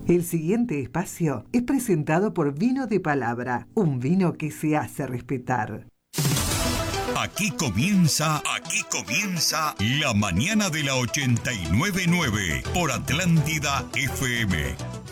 El siguiente espacio es presentado por Vino de Palabra, un vino que se hace respetar. Aquí comienza La Mañana de la 89.9 por Atlántida FM.